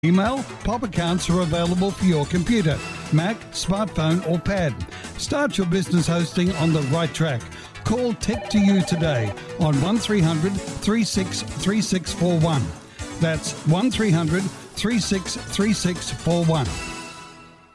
Email, POP accounts are available for your computer, Mac, smartphone or pad. Start your business hosting on the right track. Call Tech2U today on 1300 363641. That's 1300 363641.